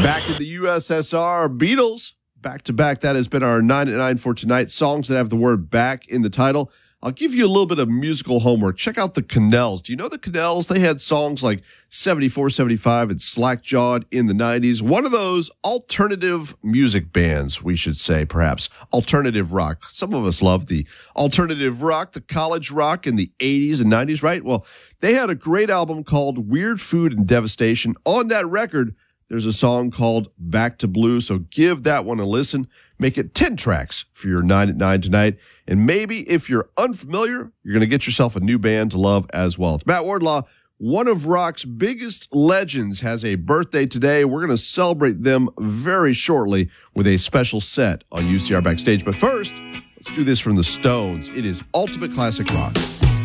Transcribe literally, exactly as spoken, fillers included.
Back in the U S S R, Beatles, back to back. That has been our nine at nine for tonight. Songs that have the word back in the title. I'll give you a little bit of musical homework. Check out the Canals. Do you know the Canals? They had songs like seventy-four, seventy-five and Slack-Jawed in the nineties. One of those alternative music bands, we should say, perhaps. Alternative rock. Some of us love the alternative rock, the college rock in the eighties and nineties, right? Well, they had a great album called Weird Food and Devastation. On that record, there's a song called Back to Blue, so give that one a listen. Make it ten tracks for your nine at nine tonight. And maybe if you're unfamiliar, you're going to get yourself a new band to love as well. It's Matt Wardlaw. One of rock's biggest legends has a birthday today. We're going to celebrate them very shortly with a special set on U C R Backstage. But first, let's do this from the Stones. It is Ultimate Classic Rock.